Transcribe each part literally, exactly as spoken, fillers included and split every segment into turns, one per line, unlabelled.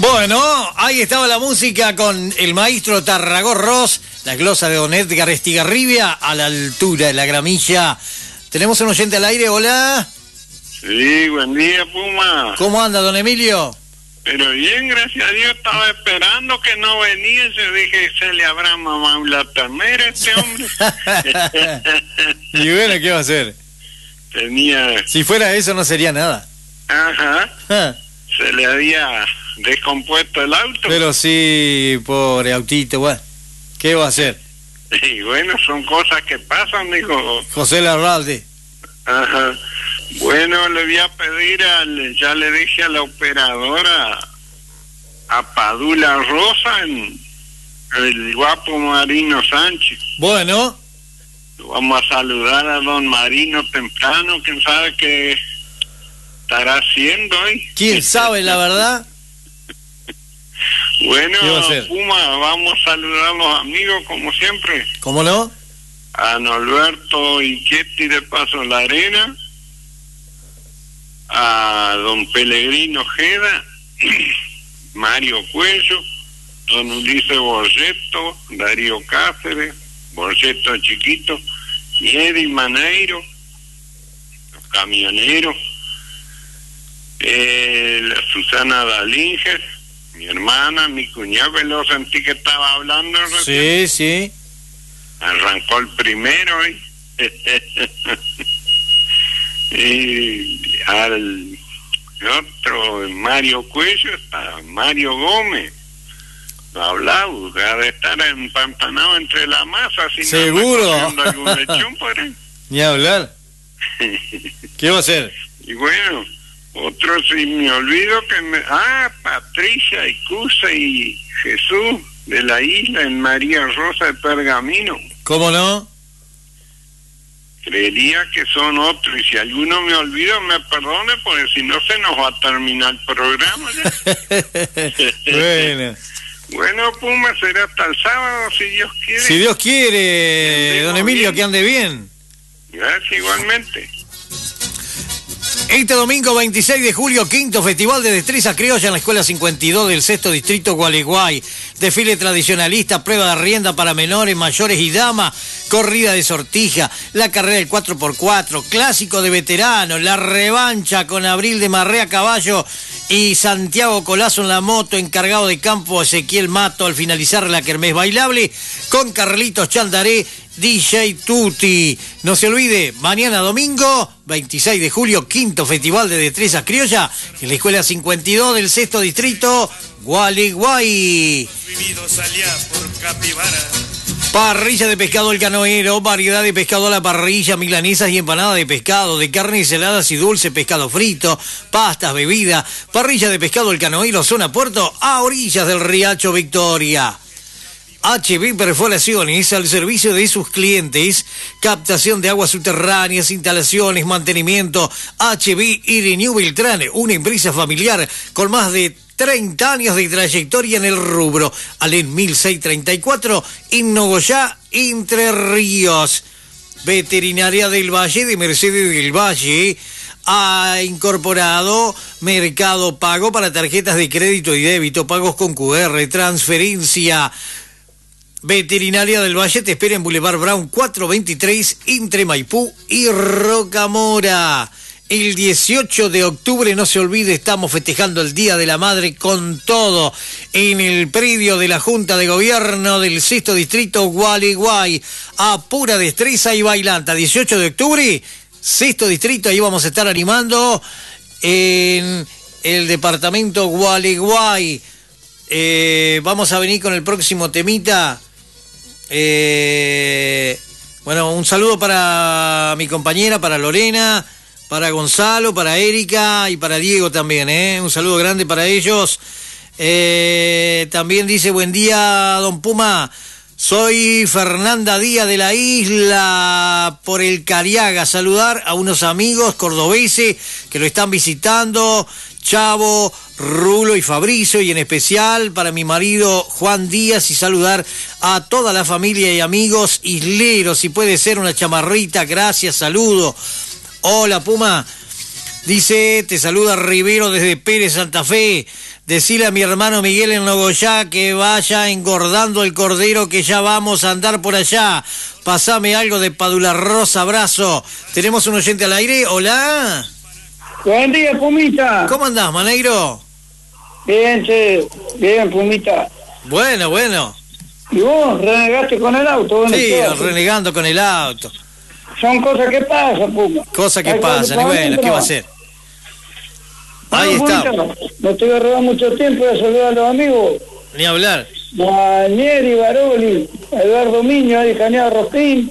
Bueno, ahí estaba la música con el maestro Tarragó Ross, la glosa de don Edgar Estigarribia, a la altura de la gramilla. ¿Tenemos un oyente al aire? Hola.
Sí, buen día, Puma.
¿Cómo anda, don Emilio?
Pero bien, gracias a Dios, estaba esperando que no venía. Yo dije, se le habrá mamado la ternera a este hombre.
Y bueno, ¿qué va a hacer?
Tenía...
Si fuera eso, no sería nada.
Ajá.
Ah.
Se le había descompuesto el auto.
Pero sí, pobre autito, bueno, ¿qué va a hacer?
Y bueno, son cosas que pasan, dijo
José Larralde.
Ajá. Bueno, le voy a pedir, al, ya le dije a la operadora, a Padula Rosa, en el guapo Marino Sánchez.
Bueno.
Vamos a saludar a don Marino temprano, quién sabe qué estará haciendo hoy.
¿Quién sabe la verdad?
Bueno, Puma, vamos a saludar a los amigos como siempre.
¿Cómo no?
A Norberto Inquietti de Paso La Arena, a don Pellegrino Ojeda, Mario Cuello, don Ulises Borgetto, Darío Cáceres, Borgetto chiquito, y Eddie Maneiro, los camioneros, eh, la Susana Dalinger, mi hermana, mi cuñado, que lo sentí que estaba hablando recién.
Sí, sí.
Arrancó el primero, ¿eh? Y al otro, Mario Cuello, está Mario Gómez. No hablado, debe estar empampanado entre la masa. Si
seguro.
No algún lechón por ahí.
Ni hablar. ¿Qué va a hacer?
Y bueno, otro, si me olvido que me... Ah, Patricia y Cusa y Jesús de la isla en María Rosa de Pergamino.
¿Cómo no?
Creería que son otros, y si alguno me olvido, me perdone, porque si no se nos va a terminar el programa.
Bueno.
Bueno, Puma, será hasta el sábado, si Dios quiere.
Si Dios quiere, don Emilio, bien. Que ande bien.
Gracias, igualmente.
Este domingo veintiséis de julio, quinto Festival de Destreza Criolla en la Escuela cincuenta y dos del sexto Distrito Gualeguay. Desfile tradicionalista, prueba de rienda para menores, mayores y damas, corrida de sortija, la carrera del cuatro por cuatro, clásico de veteranos, la revancha con Abril de Marré a caballo y Santiago Colazo en la moto, encargado de campo Ezequiel Mato al finalizar la kermés bailable, con Carlitos Chaldaré, D J Tutti. No se olvide, mañana domingo, veintiséis de julio, quinto Festival de Destrezas Criolla en la Escuela cincuenta y dos del sexto Distrito, Gualeguay. Parrilla de pescado El Canoero, variedad de pescado a la parrilla, milanesas y empanadas de pescado, de carnes heladas y dulce, pescado frito, pastas, bebida. Parrilla de pescado El Canoero, zona Puerto, a orillas del Riacho Victoria. H B Perforaciones al servicio de sus clientes, captación de aguas subterráneas, instalaciones, mantenimiento. H B Irineu Beltrán, una empresa familiar con más de treinta años de trayectoria en el rubro. Alén mil seiscientos treinta y cuatro, en Nogoyá, Entre Ríos. Veterinaria del Valle de Mercedes del Valle ha incorporado Mercado Pago para tarjetas de crédito y débito, pagos con Q R, transferencia. Veterinaria del Valle te espera en Boulevard Brown cuatrocientos veintitrés, entre Maipú y Rocamora. El dieciocho de octubre, no se olvide, estamos festejando el Día de la Madre con todo en el predio de la Junta de Gobierno del sexto Distrito Gualeguay. A pura destreza y bailanta. dieciocho de octubre, sexto Distrito, ahí vamos a estar animando en el departamento Gualeguay. Eh, vamos a venir con el próximo temita. Eh, bueno, un saludo para mi compañera, para Lorena, para Gonzalo, para Erika y para Diego también, ¿eh? Un saludo grande para ellos. Eh, también dice, buen día, don Puma. Soy Fernanda Díaz de la Isla por el Cariaga. Saludar a unos amigos cordobeses que lo están visitando. Chavo, Rulo y Fabricio, y en especial para mi marido Juan Díaz, y saludar a toda la familia y amigos isleros. Si puede ser una chamarrita, gracias, saludo. Hola, Puma. Dice, te saluda Rivero desde Pérez, Santa Fe. Decile a mi hermano Miguel en Nogoyá que vaya engordando el cordero que ya vamos a andar por allá. Pasame algo de Padula Rosa, abrazo. Tenemos un oyente al aire, hola.
Buen día, Pumita.
¿Cómo andás, Maneiro?
Bien, che, bien, Pumita.
Bueno, bueno.
¿Y vos renegaste con el auto?
Sí, renegando con el auto.
Son cosas que pasan, Puma.
Cosas que pasan, y bueno, ¿qué va a hacer? Ahí está.
No te voy a robar mucho tiempo, voy a saludar a los amigos.
Ni hablar.
Daniel Baroli, Eduardo Miño, ahí Cañada Rospín,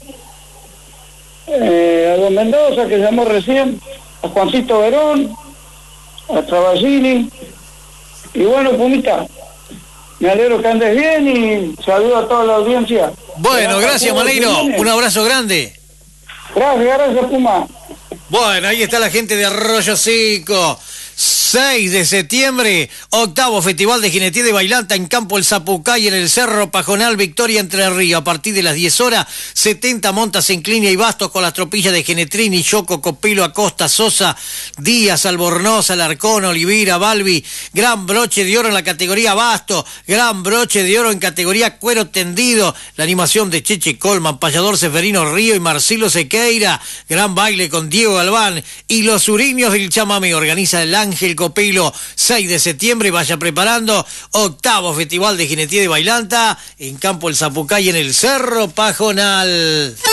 eh, a Don Mendoza, que llamó recién, a Juancito Verón, a Travasini. Y bueno, Pumita, me alegro que andes bien y saludo a toda la audiencia.
Bueno, gracias, Maneiro. Un abrazo grande.
Gracias, gracias, Puma.
Bueno, ahí está la gente de Arroyo Seco. seis de septiembre, octavo Festival de Jinetería de Bailanta en Campo El Zapucay, en el Cerro Pajonal, Victoria, Entre Ríos. A partir de las diez horas, setenta montas en Clinia y Bastos con las tropillas de Genetrini, Yoco, Copelo, Acosta, Sosa, Díaz, Albornoz, Alarcón, Olivira, Balbi. Gran broche de oro en la categoría Basto, gran broche de oro en categoría Cuero Tendido. La animación de Cheche Colman, Payador Seferino Río y Marcelo Sequeira. Gran baile con Diego Galván y los Uriños del Chamamé. Organiza el Ángel Copelo, seis de septiembre, vaya preparando, octavo Festival de Jinetería de Bailanta en Campo El Zapucay, en el Cerro Pajonal.